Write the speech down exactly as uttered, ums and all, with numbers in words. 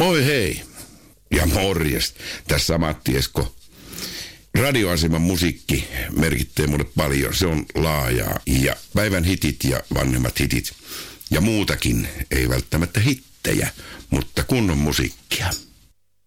Moi hei ja morjesta. Tässä Matti Esko. Radioaseman musiikki merkittää mulle paljon. Se on laajaa ja päivän hitit ja vanhemmat hitit ja muutakin. Ei välttämättä hittejä, mutta kunnon musiikkia.